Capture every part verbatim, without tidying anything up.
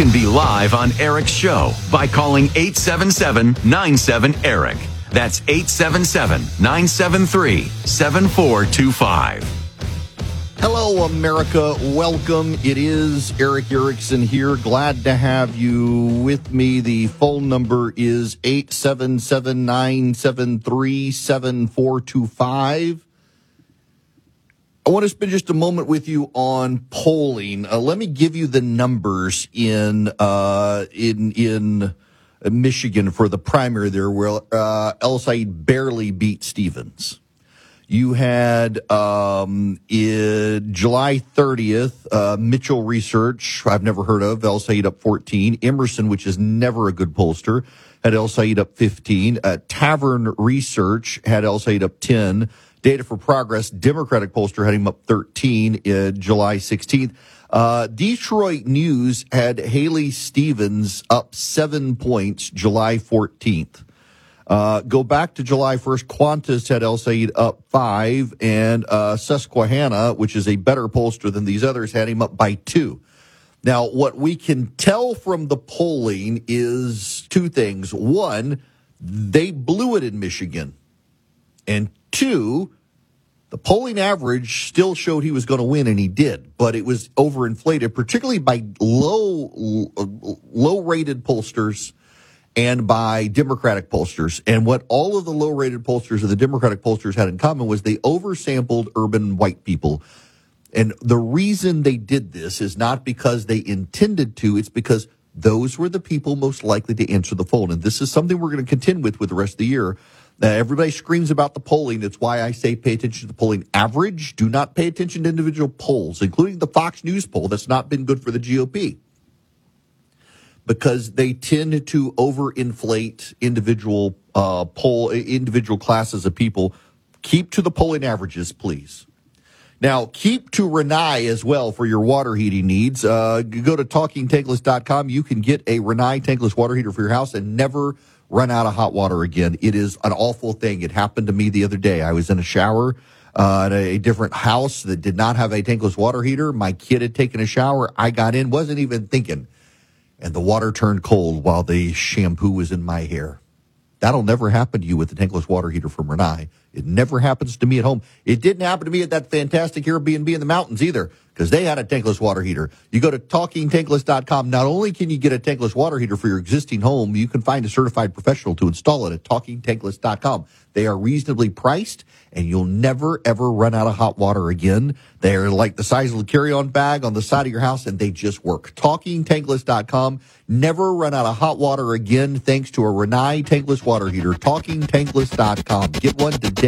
can be live on Eric's show by calling eight seven seven, nine seven, ERIC. That's eight seven seven, nine seven three, seven four two five. Hello, America. Welcome. It is Eric Erickson here. Glad to have you with me. The phone number is eight seven seven, nine seven three, seven four two five. I want to spend just a moment with you on polling. Uh, let me give you the numbers in uh, in in Michigan for the primary there, where uh, El Said barely beat Stevens. You had um, in July thirtieth, uh, Mitchell Research, I've never heard of, El Said up fourteen. Emerson, which is never a good pollster, had El Said up fifteen. Uh, Tavern Research had El Said up ten. Data for Progress, Democratic pollster, had him up thirteen in July sixteenth. Uh, Detroit News had Haley Stevens up seven points July fourteenth. Uh, go back to July first, Qantas had El Said up five, and uh, Susquehanna, which is a better pollster than these others, had him up by two. Now, what we can tell from the polling is two things. One, they blew it in Michigan. And two, the polling average still showed he was going to win, and he did, but it was overinflated, particularly by low, low-rated pollsters and by Democratic pollsters. And what all of the low-rated pollsters and the Democratic pollsters had in common was they oversampled urban white people. And the reason they did this is not because they intended to, it's because those were the people most likely to answer the phone. And this is something we're going to contend with with the rest of the year. Uh, everybody screams about the polling. That's why I say pay attention to the polling average. Do not pay attention to individual polls, including the Fox News poll that's not been good for the G O P, because they tend to overinflate individual uh, poll, individual classes of people. Keep to the polling averages, please. Now, keep to Rinnai as well for your water heating needs. Uh, go to talking tankless dot com. You can get a Rinnai tankless water heater for your house and never run out of hot water again. It is an awful thing. It happened to me the other day. I was in a shower uh, at a different house that did not have a tankless water heater. My kid had taken a shower. I got in, wasn't even thinking, and the water turned cold while the shampoo was in my hair. That'll never happen to you with the tankless water heater from Rinnai. It never happens to me at home. It didn't happen to me at that fantastic Airbnb in the mountains either, because they had a tankless water heater. You go to talking tankless dot com. Not only can you get a tankless water heater for your existing home, you can find a certified professional to install it at talking tankless dot com. They are reasonably priced, and you'll never, ever run out of hot water again. They're like the size of a carry-on bag on the side of your house, and they just work. talking tankless dot com. Never run out of hot water again thanks to a Rinnai tankless water heater. talking tankless dot com. Get one today.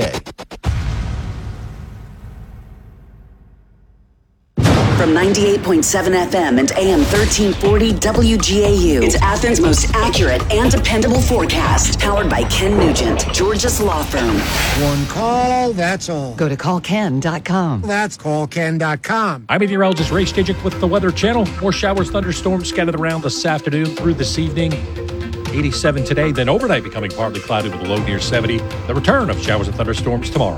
From ninety-eight point seven F M and A M thirteen forty W G A U, it's Athens' most accurate and dependable forecast. Powered by Ken Nugent, Georgia's law firm. One call, that's all. Go to call ken dot com. That's call ken dot com. I'm meteorologist Ray Stajic with the Weather Channel. More showers, thunderstorms scattered around this afternoon through this evening. eighty-seven today, then overnight becoming partly cloudy with a low near seventy. The return of showers and thunderstorms tomorrow.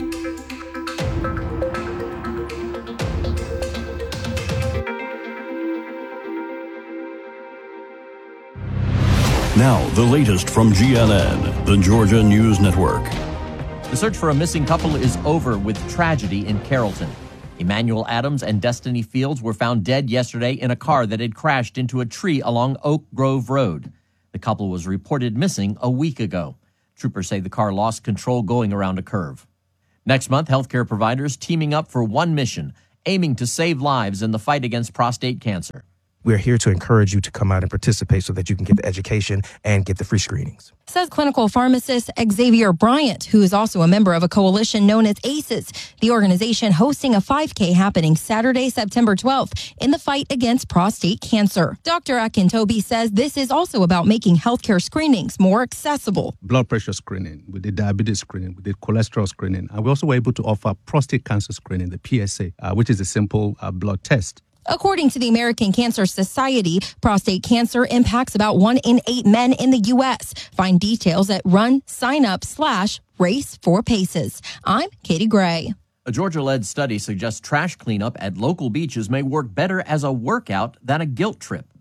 Now, the latest from G N N, the Georgia News Network. The search for a missing couple is over with tragedy in Carrollton. Emmanuel Adams and Destiny Fields were found dead yesterday in a car that had crashed into a tree along Oak Grove Road. The couple was reported missing a week ago. Troopers say the car lost control going around a curve. Next month, healthcare providers teaming up for one mission, aiming to save lives in the fight against prostate cancer. We're here to encourage you to come out and participate so that you can get the education and get the free screenings. Says clinical pharmacist Xavier Bryant, who is also a member of a coalition known as ACEs, the organization hosting a five K happening Saturday, September twelfth, in the fight against prostate cancer. Doctor Akintobi says this is also about making healthcare screenings more accessible. Blood pressure screening, we did diabetes screening, we did cholesterol screening, and we also were able to offer prostate cancer screening, the P S A, uh, which is a simple uh, blood test. According to the American Cancer Society, prostate cancer impacts about one in eight men in the U S. Find details at run sign up slash race for paces. I'm Katie Gray. A Georgia-led study suggests trash cleanup at local beaches may work better as a workout than a guilt trip.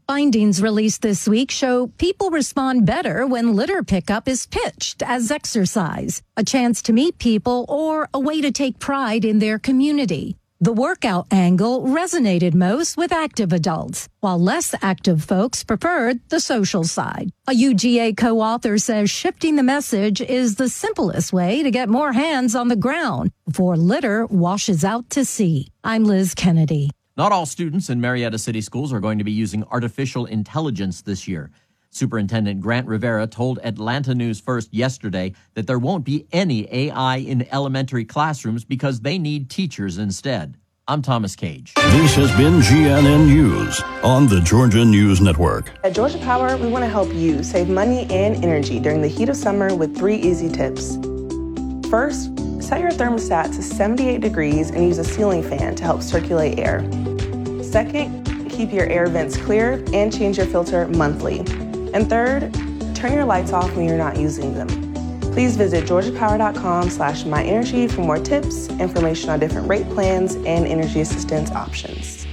Findings released this week show people respond better when litter pickup is pitched as exercise, a chance to meet people, or a way to take pride in their community. The workout angle resonated most with active adults, while less active folks preferred the social side. A U G A co-author says shifting the message is the simplest way to get more hands on the ground before litter washes out to sea. I'm Liz Kennedy. Not all students in Marietta City Schools are going to be using artificial intelligence this year. Superintendent Grant Rivera told Atlanta News First yesterday that there won't be any A I in elementary classrooms because they need teachers instead. I'm Thomas Cage. This has been G N N News on the Georgia News Network. At Georgia Power, we want to help you save money and energy during the heat of summer with three easy tips. First, set your thermostat to seventy-eight degrees and use a ceiling fan to help circulate air. Second, keep your air vents clear and change your filter monthly. And third, turn your lights off when you're not using them. Please visit georgiapower.com slash myenergy for more tips, information on different rate plans, and energy assistance options.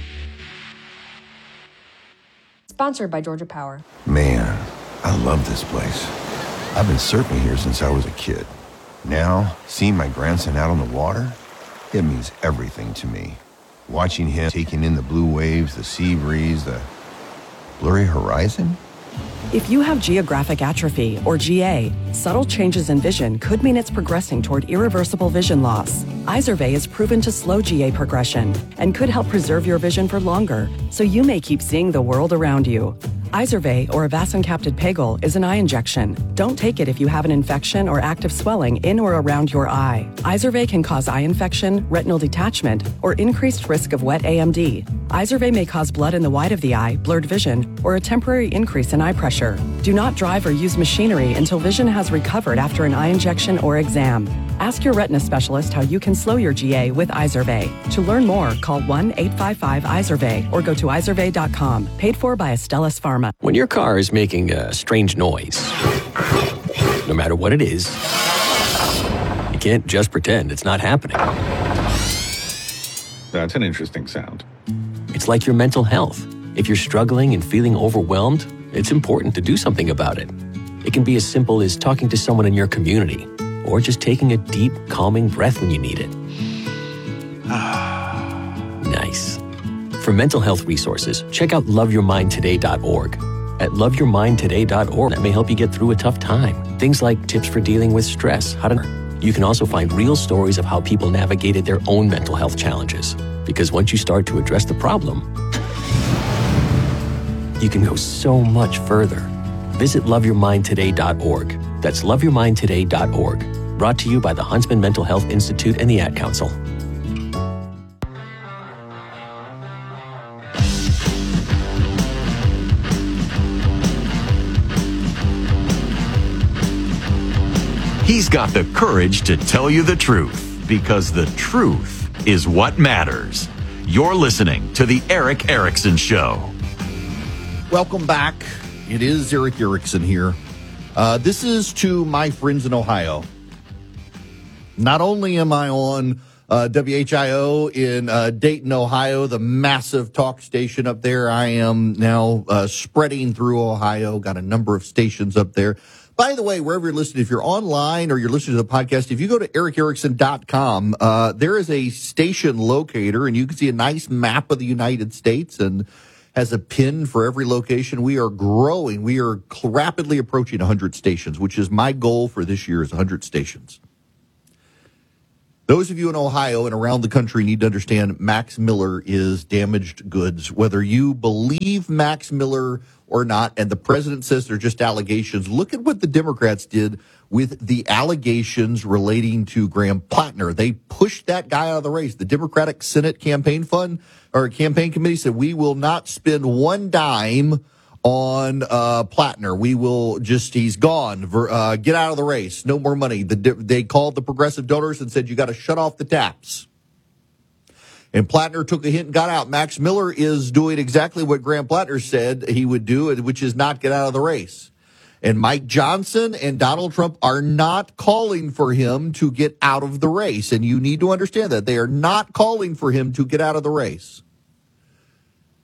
Sponsored by Georgia Power. Man, I love this place. I've been surfing here since I was a kid. Now, seeing my grandson out on the water, it means everything to me. Watching him taking in the blue waves, the sea breeze, the blurry horizon. If you have geographic atrophy, or G A, subtle changes in vision could mean it's progressing toward irreversible vision loss. Izervay is proven to slow G A progression and could help preserve your vision for longer, so you may keep seeing the world around you. Izervay, or avacincaptad pegol, is an eye injection. Don't take it if you have an infection or active swelling in or around your eye. Izervay can cause eye infection, retinal detachment, or increased risk of wet A M D. Izervay may cause blood in the white of the eye, blurred vision, or a temporary increase in eye pressure. Do not drive or use machinery until vision has recovered after an eye injection or exam. Ask your retina specialist how you can slow your G A with Izervay. To learn more, call one eight five five Izervay or go to izervay dot com. Paid for by Astellas Pharma. When your car is making a strange noise, no matter what it is, you can't just pretend it's not happening. That's an interesting sound. It's like your mental health. If you're struggling and feeling overwhelmed, it's important to do something about it. It can be as simple as talking to someone in your community, or just taking a deep, calming breath when you need it. Nice. For mental health resources, check out love your mind today dot org. At love your mind today dot org, that may help you get through a tough time. Things like tips for dealing with stress, how to... You can also find real stories of how people navigated their own mental health challenges. Because once you start to address the problem, you can go so much further. Visit love your mind today dot org. That's love your mind today dot org. Brought to you by the Huntsman Mental Health Institute and the Ad Council. He's got the courage to tell you the truth, because the truth is what matters. You're listening to The Erick Erickson Show. Welcome back. It is Erick Erickson here. Uh, this is to my friends in Ohio. Not only am I on uh, W H I O in uh, Dayton, Ohio, the massive talk station up there, I am now uh, spreading through Ohio, got a number of stations up there. By the way, wherever you're listening, if you're online or you're listening to the podcast, if you go to erick erickson dot com, uh, there is a station locator, and you can see a nice map of the United States and has a pin for every location. We are growing. We are rapidly approaching one hundred stations, which is my goal for this year is one hundred stations. Those of you in Ohio and around the country need to understand Max Miller is damaged goods. Whether you believe Max Miller or not, and the president says they're just allegations, look at what the Democrats did with the allegations relating to Graham Plattner. They pushed that guy out of the race. The Democratic Senate campaign fund or campaign committee said, we will not spend one dime on uh, Plattner. We will just, he's gone. Uh, get out of the race. No more money. The, they called the progressive donors and said, you got to shut off the taps. And Plattner took a hint and got out. Max Miller is doing exactly what Graham Plattner said he would do, which is not get out of the race. And Mike Johnson and Donald Trump are not calling for him to get out of the race. And you need to understand that. They are not calling for him to get out of the race.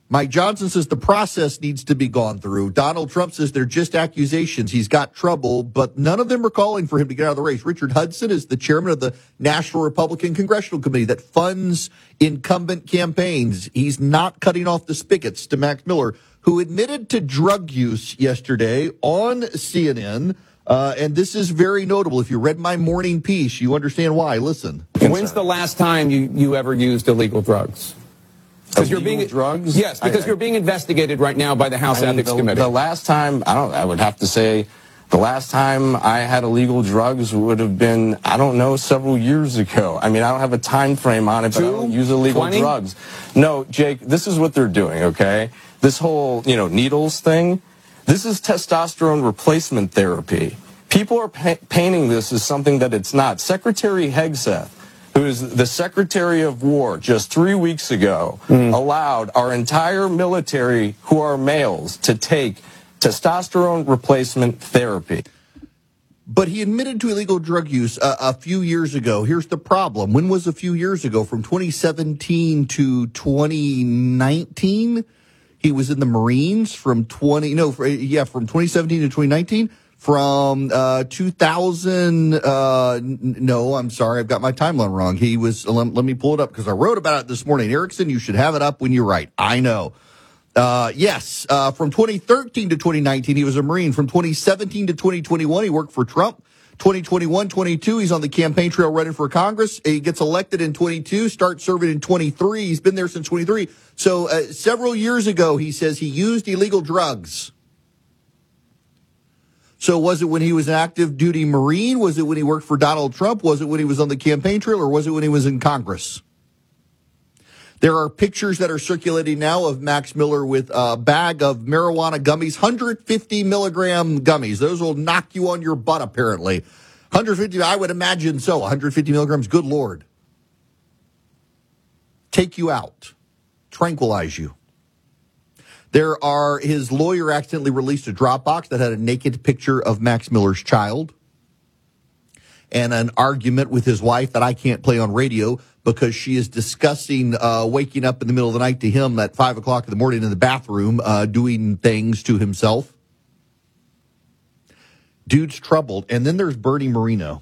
Mike Johnson says the process needs to be gone through. Donald Trump says they're just accusations. He's got trouble, but none of them are calling for him to get out of the race. Richard Hudson is the chairman of the National Republican Congressional Committee that funds incumbent campaigns. He's not cutting off the spigots to Max Miller, who admitted to drug use yesterday on C N N. Uh, and this is very notable. If you read my morning piece, you understand why. Listen. When's the last time you, you ever used illegal drugs? Because you're being drugs. Yes, because I, you're being investigated right now by the House I mean, Ethics the, Committee. The last time, I don't. I would have to say, the last time I had illegal drugs would have been, I don't know, several years ago. I mean, I don't have a time frame on it, but Two, I don't use illegal twenty? drugs. No, Jake, this is what they're doing. Okay, this whole you know needles thing. This is testosterone replacement therapy. People are pa- painting this as something that it's not. Secretary Hegseth, who is the Secretary of War, just three weeks ago, mm. allowed our entire military, who are males, to take testosterone replacement therapy. But he admitted to illegal drug use a, a few years ago. Here's the problem. When was a few years ago? From twenty seventeen to twenty nineteen? He was in the Marines from twenty, no, yeah, from twenty seventeen to twenty nineteen. From uh, two thousand, uh, no, I'm sorry, I've got my timeline wrong. He was, let, let me pull it up because I wrote about it this morning. Erickson, you should have it up when you write. I know. Uh, yes, uh, from twenty thirteen to twenty nineteen, he was a Marine. From twenty seventeen to twenty twenty-one, he worked for Trump. twenty twenty-one, twenty-two, he's on the campaign trail running for Congress. He gets elected in twenty-two, starts serving in twenty-three. He's been there since twenty-three. So uh, several years ago, he says he used illegal drugs. So was it when he was an active duty Marine? Was it when he worked for Donald Trump? Was it when he was on the campaign trail? Or was it when he was in Congress? There are pictures that are circulating now of Max Miller with a bag of marijuana gummies, one hundred fifty milligram gummies. Those will knock you on your butt, apparently. one hundred fifty, I would imagine so. one hundred fifty milligrams, good Lord. Take you out. Tranquilize you. There are, his lawyer accidentally released a Dropbox that had a naked picture of Max Miller's child and an argument with his wife that I can't play on radio because she is discussing uh, waking up in the middle of the night to him at five o'clock in the morning in the bathroom uh, doing things to himself. Dude's troubled. And then there's Bernie Moreno.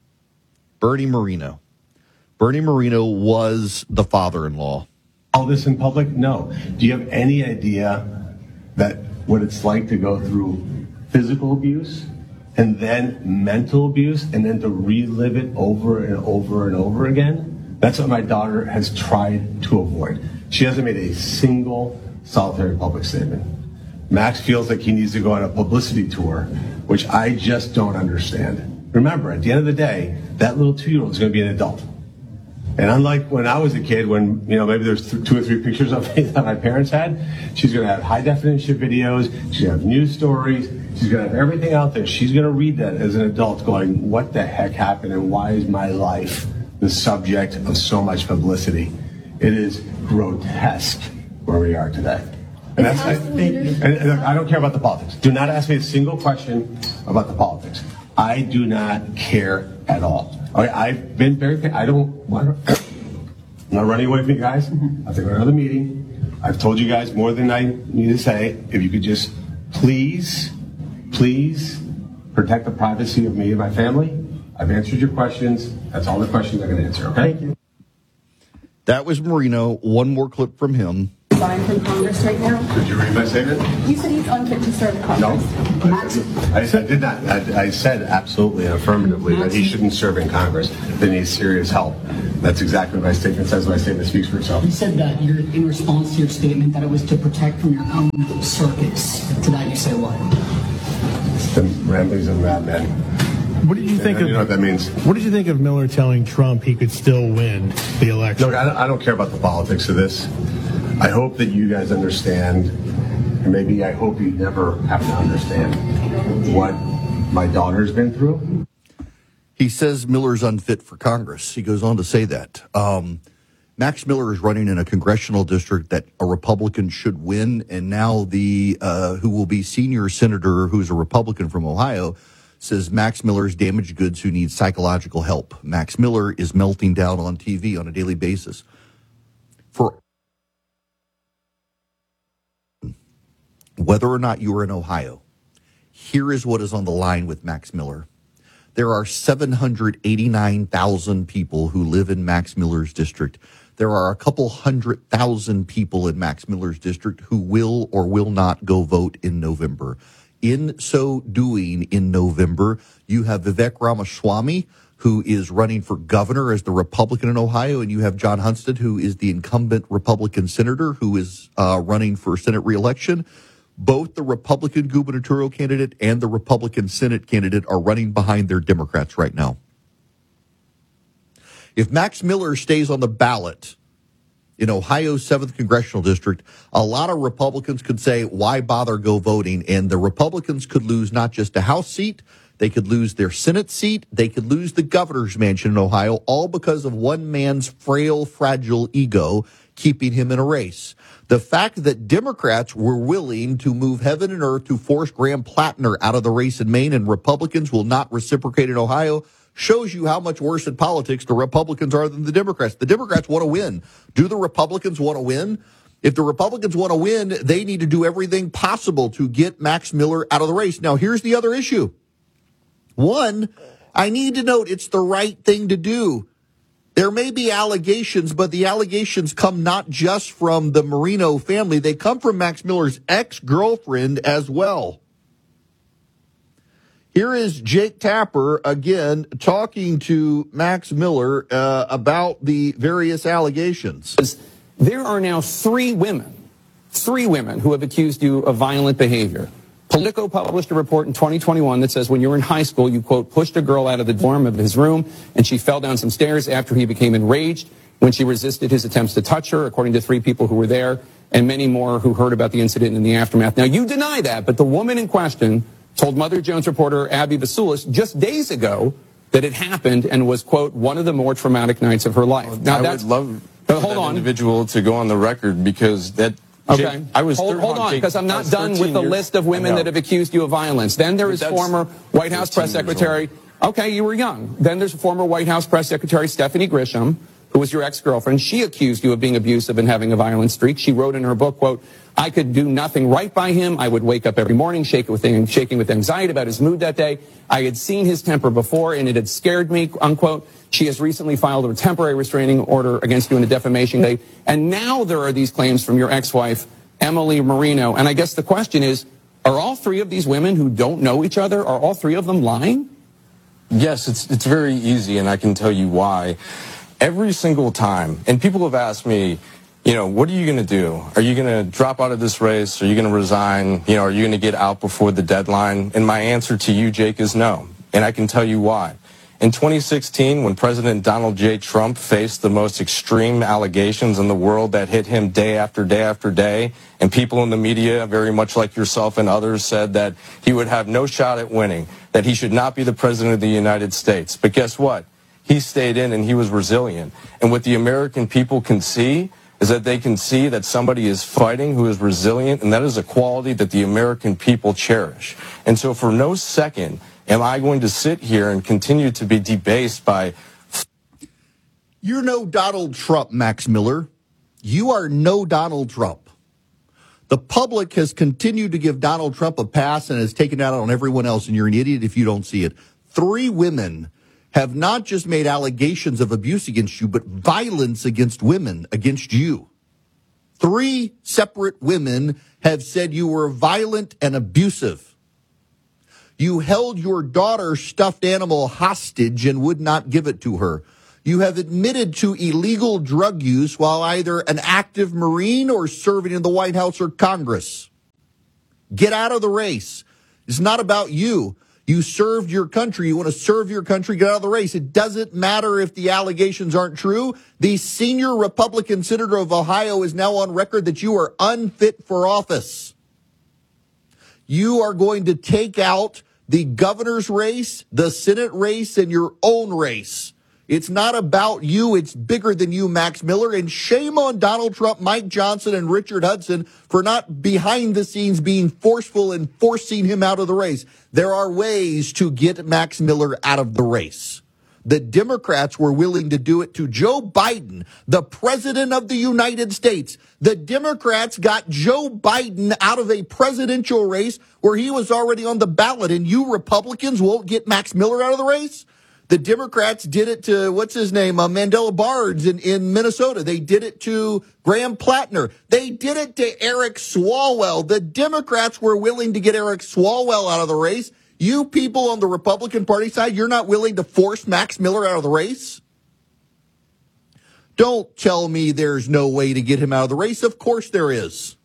Bernie Moreno. Bernie Moreno was the father-in-law. All this in public? No. Do you have any idea that what it's like to go through physical abuse and then mental abuse and then to relive it over and over and over again? That's what my daughter has tried to avoid. She hasn't made a single solitary public statement. Max feels like he needs to go on a publicity tour, which I just don't understand. Remember, at the end of the day, that little two-year-old is going to be an adult. And unlike when I was a kid, when, you know, maybe there's th- two or three pictures of me that my parents had, she's going to have high-definition videos, she's going to have news stories, she's going to have everything out there. She's going to read that as an adult going, what the heck happened and why is my life the subject of so much publicity? It is grotesque where we are today. And that's, I, and, and I don't care about the politics. Do not ask me a single question about the politics. I do not care at all. Okay, I've been very, I don't want to, I'm not running away from you guys. I'll take another meeting. I've told you guys more than I need to say. If you could just please, please protect the privacy of me and my family. I've answered your questions. That's all the questions I can answer, okay? Thank you. That was Moreno. One more clip from him. Resign from Congress right now? Did you read my statement? You said he's unfit to serve Congress. No, Max, I said, did not. I, I said absolutely and affirmatively Max, that he shouldn't serve in Congress. That needs serious help. That's exactly what my statement says. My statement speaks for itself. You said that you're in response to your statement that it was to protect from your own circus. To that you say what? The ramblings of madmen. What did you think and, of? You know what that means? What did you think of Miller telling Trump he could still win the election? Look, I, I don't care about the politics of this. I hope that you guys understand, and maybe I hope you never have to understand what my daughter's been through. He says Miller's unfit for Congress. He goes on to say that. Um, Max Miller is running in a congressional district that a Republican should win, and now the uh, who will be senior senator, who's a Republican from Ohio, says Max Miller's damaged goods who needs psychological help. Max Miller is melting down on T V on a daily basis. For whether or not you are in Ohio, here is what is on the line with Max Miller. There are seven hundred eighty-nine thousand people who live in Max Miller's district. There are a couple hundred thousand people in Max Miller's district who will or will not go vote in November. In so doing, in November, you have Vivek Ramaswamy, who is running for governor as the Republican in Ohio, and you have John Hunstead, who is the incumbent Republican senator who is uh, running for Senate reelection. Both the Republican gubernatorial candidate and the Republican Senate candidate are running behind their Democrats right now. If Max Miller stays on the ballot in Ohio's seventh Congressional District, a lot of Republicans could say, why bother go voting? And the Republicans could lose not just a House seat, they could lose their Senate seat, they could lose the governor's mansion in Ohio, all because of one man's frail, fragile ego keeping him in a race. The fact that Democrats were willing to move heaven and earth to force Graham Plattner out of the race in Maine and Republicans will not reciprocate in Ohio shows you how much worse in politics the Republicans are than the Democrats. The Democrats want to win. Do the Republicans want to win? If the Republicans want to win, they need to do everything possible to get Max Miller out of the race. Now, here's the other issue. One, I need to note it's the right thing to do. There may be allegations, but the allegations come not just from the Marino family. They come from Max Miller's ex-girlfriend as well. Here is Jake Tapper, again, talking to Max Miller uh, about the various allegations. There are now three women, three women who have accused you of violent behavior. Politico published a report in twenty twenty-one that says when you were in high school, you, quote, pushed a girl out of the dorm of his room, and she fell down some stairs after he became enraged when she resisted his attempts to touch her, according to three people who were there, and many more who heard about the incident in the aftermath. Now, you deny that, but the woman in question told Mother Jones reporter Abby Basulis just days ago that it happened and was, quote, one of the more traumatic nights of her life. Well, now, I that's, would love but for hold that on. individual to go on the record because that. Okay. Jake, I was hold, hold on, because I'm not done with the years. list of women that have accused you of violence. Then there is former White House press secretary. Okay, you were young. Then there's former White House press secretary Stephanie Grisham, who was your ex-girlfriend. She accused you of being abusive and having a violent streak. She wrote in her book, quote, I could do nothing right by him. I would wake up every morning shaking with, shaking with anxiety about his mood that day. I had seen his temper before, and it had scared me, unquote. She has recently filed a temporary restraining order against you in a defamation case. And now there are these claims from your ex-wife, Emily Marino. And I guess the question is, are all three of these women who don't know each other, are all three of them lying? Yes, it's it's very easy, and I can tell you why. Every single time, and people have asked me, you know, what are you going to do? Are you going to drop out of this race? Are you going to resign? You know, are you going to get out before the deadline? And my answer to you, Jake, is no. And I can tell you why. In twenty sixteen, when President Donald J. Trump faced the most extreme allegations in the world that hit him day after day after day, and people in the media, very much like yourself and others, said that he would have no shot at winning, that he should not be the President of the United States. But guess what? He stayed in and he was resilient. And what the American people can see is that they can see that somebody is fighting who is resilient, and that is a quality that the American people cherish. And so for no second am I going to sit here and continue to be debased by... You're no Donald Trump, Max Miller. You are no Donald Trump. The public has continued to give Donald Trump a pass and has taken it out on everyone else, and you're an idiot if you don't see it. Three women have not just made allegations of abuse against you, but violence against women, against you. Three separate women have said you were violent and abusive. You held your daughter's stuffed animal hostage and would not give it to her. You have admitted to illegal drug use while either an active Marine or serving in the White House or Congress. Get out of the race. It's not about you. You served your country. You want to serve your country, get out of the race. It doesn't matter if the allegations aren't true. The senior Republican senator of Ohio is now on record that you are unfit for office. You are going to take out the governor's race, the Senate race, and your own race. It's not about you. It's bigger than you, Max Miller. And shame on Donald Trump, Mike Johnson, and Richard Hudson for not behind the scenes being forceful and forcing him out of the race. There are ways to get Max Miller out of the race. The Democrats were willing to do it to Joe Biden, the president of the United States. The Democrats got Joe Biden out of a presidential race where he was already on the ballot, and you Republicans won't get Max Miller out of the race? The Democrats did it to, what's his name, uh, Mandela Barnes in, in Minnesota. They did it to Graham Plattner. They did it to Eric Swalwell. The Democrats were willing to get Eric Swalwell out of the race. You people on the Republican Party side, you're not willing to force Max Miller out of the race? Don't tell me there's no way to get him out of the race. Of course there is.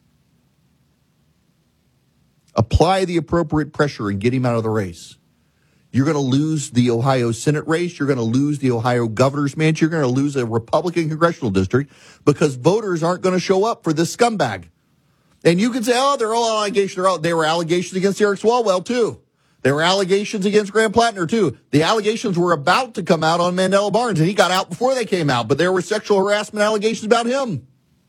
Apply the appropriate pressure and get him out of the race. You're going to lose the Ohio Senate race. You're going to lose the Ohio governor's mansion. You're going to lose a Republican congressional district because voters aren't going to show up for this scumbag. And you can say, oh, they're all allegations. They're all, they were allegations against Eric Swalwell, too. There were allegations against Graham Plattner, too. The allegations were about to come out on Mandela Barnes, and he got out before they came out. But there were sexual harassment allegations about him.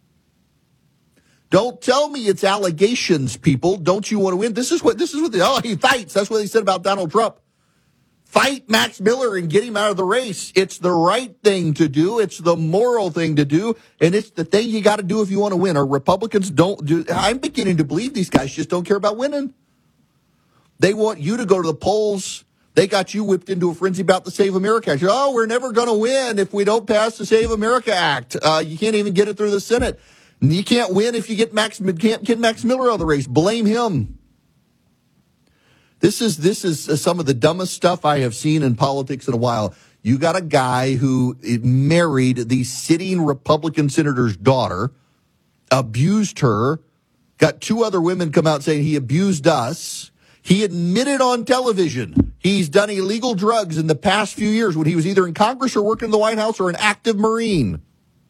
Don't tell me it's allegations, people. Don't you want to win? This is what, this is what the, oh, he fights. That's what they said about Donald Trump. Fight Max Miller and get him out of the race. It's the right thing to do. It's the moral thing to do. And it's the thing you got to do if you want to win. Or Republicans don't do. I'm beginning to believe these guys just don't care about winning. They want you to go to the polls. They got you whipped into a frenzy about the Save America Act. Oh, we're never going to win if we don't pass the Save America Act. Uh, you can't even get it through the Senate. You can't win if you get Max, can't get Max Miller out of the race. Blame him. This is this is some of the dumbest stuff I have seen in politics in a while. You got a guy who married the sitting Republican senator's daughter, abused her, got two other women come out saying he abused us. He admitted on television he's done illegal drugs in the past few years when he was either in Congress or working in the White House or an active Marine.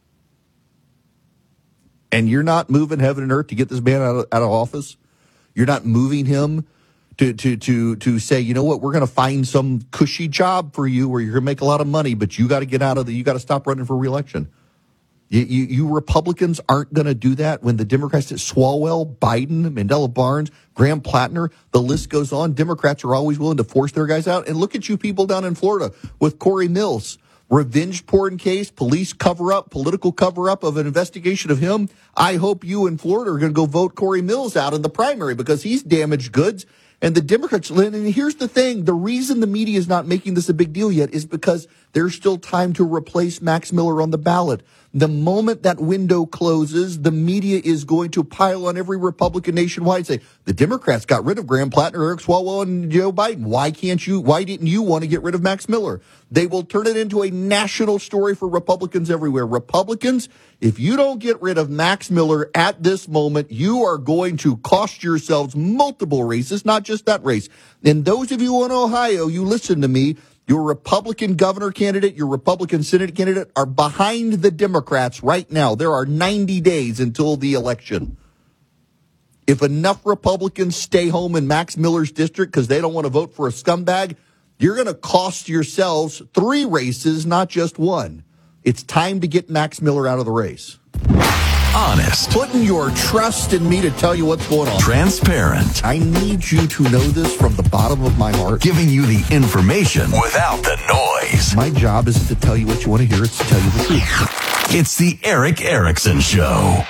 And you're not moving heaven and earth to get this man out of, out of office? You're not moving him to to to to say, you know what, we're going to find some cushy job for you where you're going to make a lot of money, but you got to get out of the, you got to stop running for re-election. You, you, you Republicans aren't going to do that when the Democrats, Swalwell, Biden, Mandela Barnes, Graham Plattner, the list goes on. Democrats are always willing to force their guys out. And look at you people down in Florida with Corey Mills. Revenge porn case, police cover-up, political cover-up of an investigation of him. I hope you in Florida are going to go vote Corey Mills out in the primary because he's damaged goods. And the Democrats, and here's the thing, the reason the media is not making this a big deal yet is because there's still time to replace Max Miller on the ballot. The moment that window closes, the media is going to pile on every Republican nationwide and say, the Democrats got rid of Graham Plattner, Eric Swalwell, and Joe Biden. Why can't you, why didn't you want to get rid of Max Miller? They will turn it into a national story for Republicans everywhere. Republicans, if you don't get rid of Max Miller at this moment, you are going to cost yourselves multiple races, not just that race. And those of you in Ohio, you listen to me, your Republican governor candidate, your Republican Senate candidate are behind the Democrats right now. There are ninety days until the election. If enough Republicans stay home in Max Miller's district because they don't want to vote for a scumbag, you're going to cost yourselves three races, not just one. It's time to get Max Miller out of the race. Honest. Putting your trust in me to tell you what's going on. Transparent. I need you to know this from the bottom of my heart. Giving you the information without the noise. My job isn't to tell you what you want to hear, it's to tell you the truth. It's the Erick Erickson Show.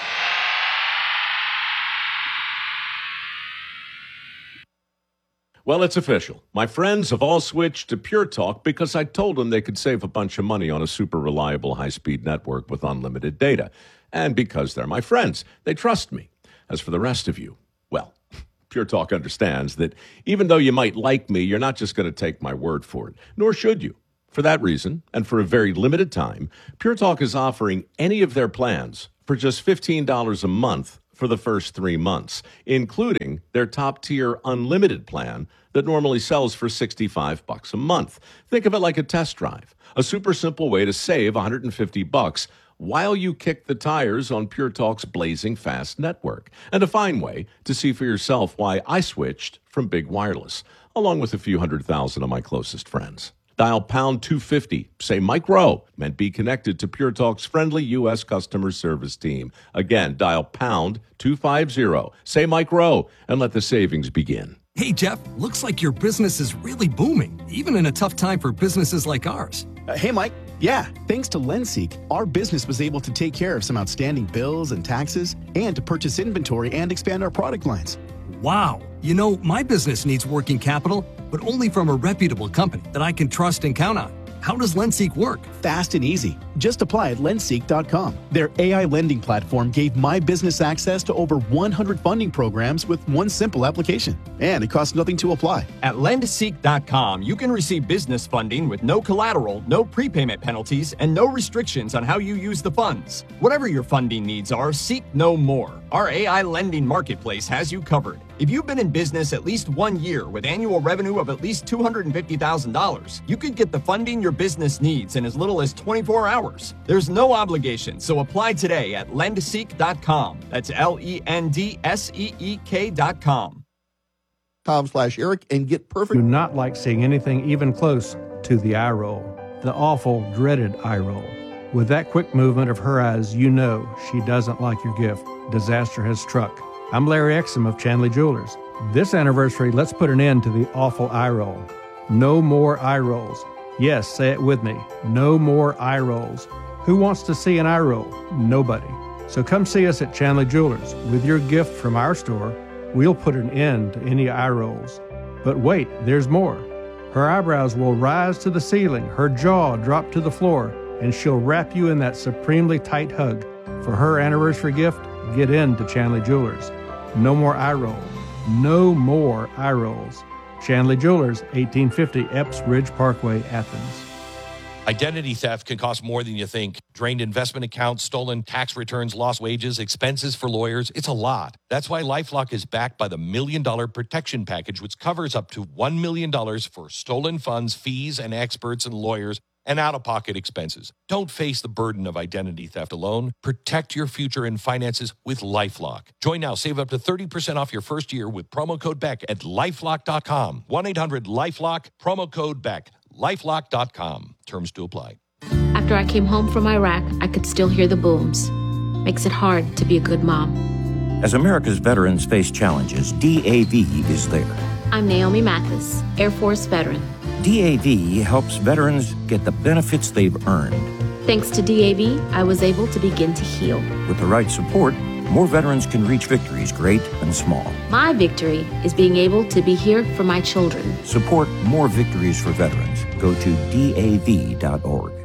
Well, it's official. My friends have all switched to Pure Talk because I told them they could save a bunch of money on a super reliable high-speed network with unlimited data. And because they're my friends, they trust me. As for the rest of you, well, Pure Talk understands that even though you might like me, you're not just going to take my word for it, nor should you. For that reason, and for a very limited time, Pure Talk is offering any of their plans for just fifteen dollars a month for the first three months, including their top-tier unlimited plan that normally sells for sixty-five bucks a month. Think of it like a test drive, a super simple way to save one hundred fifty bucks while you kick the tires on Pure Talk's blazing fast network, and a fine way to see for yourself why I switched from big wireless, along with a few hundred thousand of my closest friends. Dial pound two fifty, say Mike Rowe, and be connected to Pure Talk's friendly U S customer service team. Again, dial pound two fifty, say Mike Rowe, and let the savings begin. Hey, Jeff, looks like your business is really booming, even in a tough time for businesses like ours. Uh, hey, Mike. Yeah, thanks to LendSeek, our business was able to take care of some outstanding bills and taxes and to purchase inventory and expand our product lines. Wow. You know, my business needs working capital, but only from a reputable company that I can trust and count on. How does LendSeek work? Fast and easy. Just apply at lendseek dot com. Their A I lending platform gave my business access to over one hundred funding programs with one simple application. And it costs nothing to apply. At lendseek dot com, you can receive business funding with no collateral, no prepayment penalties, and no restrictions on how you use the funds. Whatever your funding needs are, seek no more. Our A I lending marketplace has you covered. If you've been in business at least one year with annual revenue of at least two hundred fifty thousand dollars, you could get the funding your business needs in as little as twenty-four hours. There's no obligation, so apply today at lendseek dot com. That's L E N D S E E K dot com. Com slash Eric and get perfect. Do not like seeing anything even close to the eye roll, the awful, dreaded eye roll. With that quick movement of her eyes, you know she doesn't like your gift. Disaster has struck. I'm Larry Exum of Chandley Jewelers. This anniversary, let's put an end to the awful eye roll. No more eye rolls. Yes, say it with me. No more eye rolls. Who wants to see an eye roll? Nobody. So come see us at Chandley Jewelers. With your gift from our store, we'll put an end to any eye rolls. But wait, there's more. Her eyebrows will rise to the ceiling, her jaw drop to the floor, and she'll wrap you in that supremely tight hug. For her anniversary gift, get into Chandley Jewelers. No more eye roll. No more eye rolls. Chandley Jewelers, eighteen fifty Epps Ridge Parkway, Athens. Identity theft can cost more than you think. Drained investment accounts, stolen tax returns, lost wages, expenses for lawyers. It's a lot. That's why LifeLock is backed by the Million Dollar Protection Package, which covers up to one million dollars for stolen funds, fees, and experts and lawyers, and out-of-pocket expenses. Don't face the burden of identity theft alone. Protect your future and finances with LifeLock. Join now. Save up to thirty percent off your first year with promo code Beck at lifelock dot com. one eight hundred LifeLock, promo code Beck. lifelock dot com. Terms to apply. After I came home from Iraq, I could still hear the booms. Makes it hard to be a good mom. As America's veterans face challenges, D A V is there. I'm Naomi Mathis, Air Force veteran. D A V helps veterans get the benefits they've earned. Thanks to D A V, I was able to begin to heal. With the right support, more veterans can reach victories, great and small. My victory is being able to be here for my children. Support more victories for veterans. Go to D A V dot org.